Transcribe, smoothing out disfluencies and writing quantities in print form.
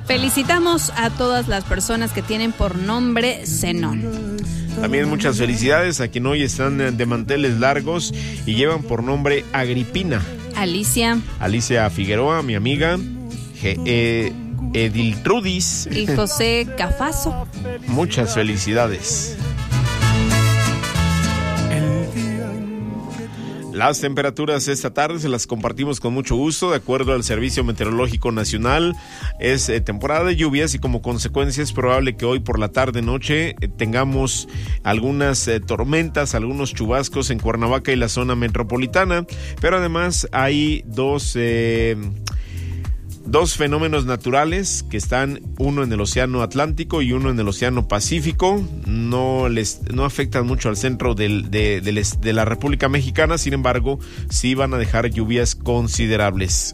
Felicitamos a todas las personas que tienen por nombre Zenón. También muchas felicidades a quien hoy están de manteles largos y llevan por nombre Agripina. Alicia Figueroa, mi amiga. Ediltrudis. Y José Cafaso. Muchas felicidades. Las temperaturas esta tarde se las compartimos con mucho gusto. De acuerdo al Servicio Meteorológico Nacional, es temporada de lluvias y como consecuencia es probable que hoy por la tarde-noche tengamos algunas tormentas, algunos chubascos en Cuernavaca y la zona metropolitana. Pero además hay dos fenómenos naturales que están, uno en el Océano Atlántico y uno en el Océano Pacífico. No afectan mucho al centro de la República Mexicana, sin embargo, sí van a dejar lluvias considerables.